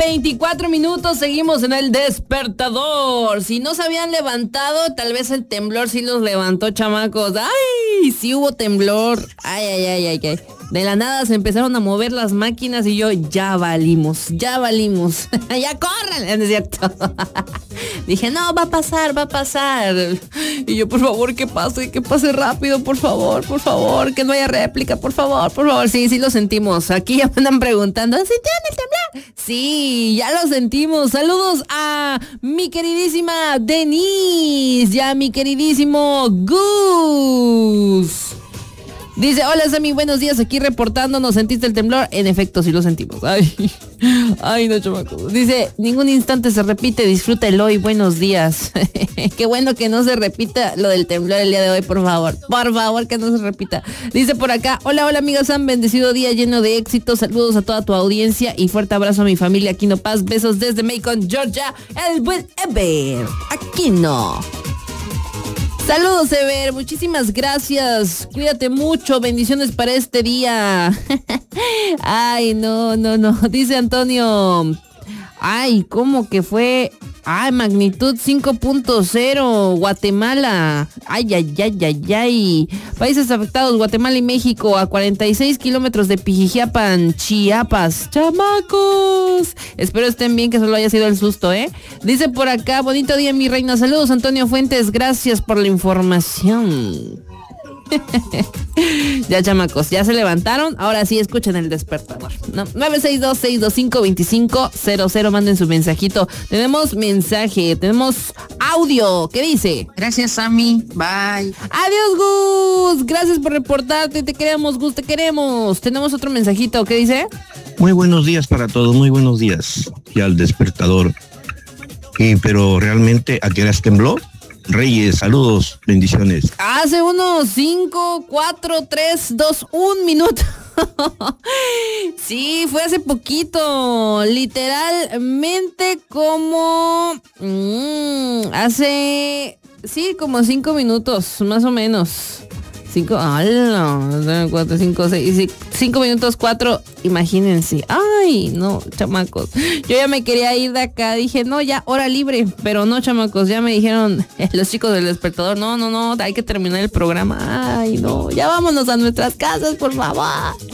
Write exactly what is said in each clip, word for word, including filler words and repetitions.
veinticuatro minutos, seguimos en el despertador. Si no se habían levantado, tal vez el temblor sí los levantó, chamacos. ¡Ay! Sí hubo temblor. ¡Ay, ay, ay, ay, ay! De la nada se empezaron a mover las máquinas y yo, ya valimos, ya valimos. ¡Ya corran! ¿No es cierto? Dije, no, va a pasar, va a pasar. Y yo, por favor, que pase, que pase rápido, por favor, por favor, que no haya réplica, por favor, por favor. Sí, sí lo sentimos. Aquí ya me andan preguntando, ¿sintieron el temblor? Sí, ya lo sentimos. Saludos a mi queridísima Denise y a mi queridísimo Gus. Dice, hola Sammy, buenos días, aquí reportándonos, ¿sentiste el temblor? En efecto, sí lo sentimos. Ay, ay no, chamaco. Dice, ningún instante se repite, disfruta el hoy, buenos días. Qué bueno que no se repita lo del temblor el día de hoy, por favor. Por favor, que no se repita. Dice por acá, hola, hola amiga Sam, bendecido día lleno de éxito, saludos a toda tu audiencia y fuerte abrazo a mi familia Aquino Paz, besos desde Macon, Georgia, el buen Ever, Aquino. Saludos, Ever, muchísimas gracias, cuídate mucho, bendiciones para este día. Ay, no, no, no, dice Antonio, ay, ¿cómo que fue? Ay, magnitud cinco punto cero, Guatemala. Ay, ay, ay, ay, ay. Países afectados, Guatemala y México, a cuarenta y seis kilómetros de Pijijiapan, Chiapas. ¡Chamacos! Espero estén bien, que solo haya sido el susto, ¿eh? Dice por acá, bonito día, mi reina. Saludos, Antonio Fuentes, gracias por la información. Ya, chamacos, ya se levantaron. Ahora sí, escuchen el despertador, ¿no? nueve seis dos, seis dos cinco, dos cinco cero cero. Manden su mensajito. Tenemos mensaje, tenemos audio. ¿Qué dice? Gracias, Sammy. Bye. Adiós, Gus. Gracias por reportarte. Te queremos, Gus, te queremos. Tenemos otro mensajito. ¿Qué dice? Muy buenos días para todos. Muy buenos días. Ya el despertador. Eh, pero realmente, ¿a qué horas tembló? Reyes, saludos, bendiciones. Hace unos cinco, cuatro, tres, dos, un minuto. Sí, fue hace poquito. Literalmente como... Mmm, hace... Sí, como cinco minutos, más o menos. Cinco, ¡hala! Cuatro, cinco, seis, cinco minutos, cuatro, imagínense. Ay, no, chamacos. Yo ya me quería ir de acá, dije, no, ya, hora libre. Pero no, chamacos, ya me dijeron eh, los chicos del despertador, no, no, no, hay que terminar el programa. Ay, no, ya vámonos a nuestras casas, por favor.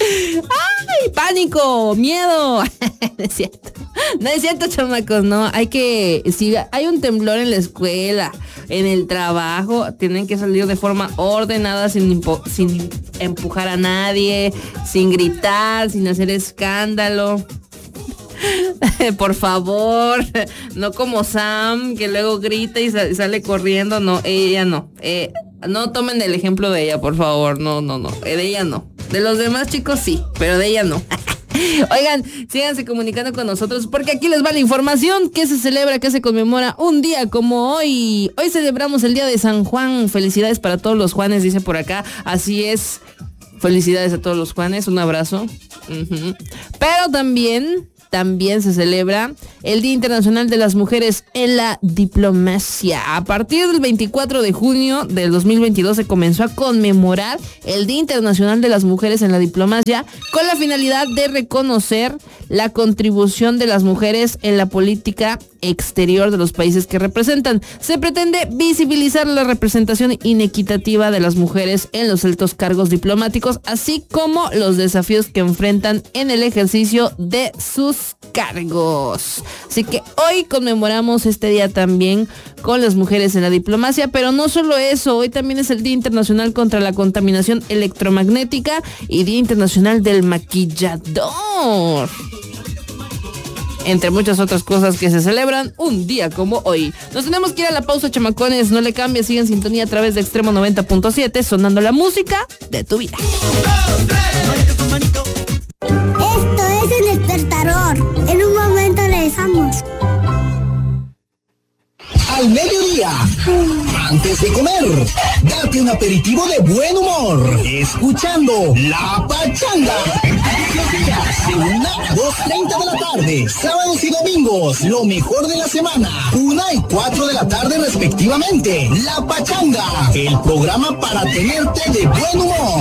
Ay, pánico, miedo. No es cierto, no es cierto, chamacos, no, hay que, si hay un temblor en la escuela, en el trabajo, tienen que salir de forma ordenada, sin Impo- sin empujar a nadie, sin gritar, sin hacer escándalo. Por favor, no como Sam, que luego grita y sa- sale corriendo. No, ella no. Eh, no tomen el ejemplo de ella, por favor. No, no, no. De ella no. De los demás chicos sí, pero de ella no. Oigan, síganse comunicando con nosotros porque aquí les va la información que se celebra, que se conmemora un día como hoy. Hoy celebramos el día de San Juan. Felicidades para todos los Juanes, dice por acá. Así es. Felicidades a todos los Juanes. Un abrazo. Uh-huh. Pero también... También se celebra el Día Internacional de las Mujeres en la Diplomacia. A partir del veinticuatro de junio del dos mil veintidós se comenzó a conmemorar el Día Internacional de las Mujeres en la Diplomacia con la finalidad de reconocer la contribución de las mujeres en la política exterior de los países que representan. Se pretende visibilizar la representación inequitativa de las mujeres en los altos cargos diplomáticos, así como los desafíos que enfrentan en el ejercicio de sus cargos. Así que hoy conmemoramos este día también con las mujeres en la diplomacia, pero no solo eso, hoy también es el Día Internacional contra la Contaminación Electromagnética y Día Internacional del Maquillador, entre muchas otras cosas que se celebran un día como hoy. Nos tenemos que ir a la pausa, chamacones. No le cambies, sigan en sintonía a través de Extremo noventa punto siete, sonando la música de tu vida. Esto es El Despertador. En un momento regresamos. Al mediodía, antes de comer, date un aperitivo de buen humor, escuchando La Pachanga. Los días de una a dos treinta de la tarde, sábados y domingos, lo mejor de la semana, una y cuatro de la tarde respectivamente. La Pachanga, el programa para tenerte de buen humor.